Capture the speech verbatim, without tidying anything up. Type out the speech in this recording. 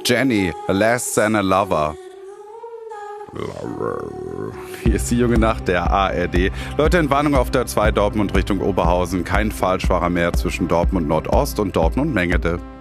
Jenny, less than a lover. Hier ist die junge Nacht der A R D. Leute, Entwarnung auf der zwei Dortmund Richtung Oberhausen. Kein Falschfahrer mehr zwischen Dortmund Nordost und Dortmund Mengede.